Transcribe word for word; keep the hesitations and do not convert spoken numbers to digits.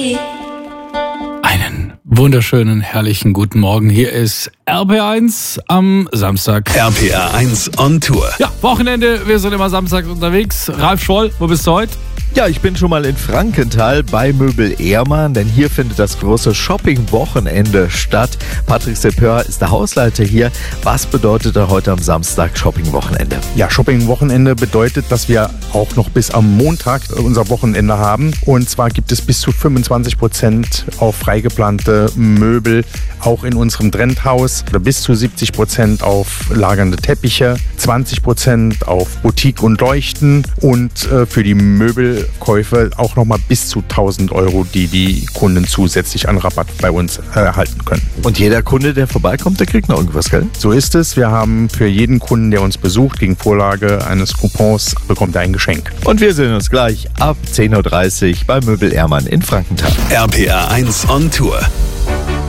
Einen wunderschönen, herrlichen guten Morgen. Hier ist R P R eins am Samstag. R P R eins on Tour. Ja, Wochenende, wir sind immer samstags unterwegs. Ralf Scholl, wo bist du heute? Ja, ich bin schon mal in Frankenthal bei Möbel Ehrmann, denn hier findet das große Shopping-Wochenende statt. Patrick Sepeur ist der Hausleiter hier. Was bedeutet da heute am Samstag Shopping-Wochenende? Ja, Shopping-Wochenende bedeutet, dass wir auch noch bis am Montag unser Wochenende haben. Und zwar gibt es bis zu fünfundzwanzig Prozent auf freigeplante Möbel, auch in unserem Trendhaus. Bis zu siebzig Prozent auf lagernde Teppiche, zwanzig Prozent auf Boutique und Leuchten und äh, für die Möbelkäufe auch nochmal bis zu tausend Euro, die die Kunden zusätzlich an Rabatt bei uns äh, erhalten können. Und jeder Kunde, der vorbeikommt, der kriegt noch irgendwas, gell? So ist es. Wir haben für jeden Kunden, der uns besucht, gegen Vorlage eines Coupons bekommt er ein Geschenk. Und wir sehen uns gleich ab zehn Uhr dreißig bei Möbel Ehrmann in Frankenthal. R P R eins on Tour.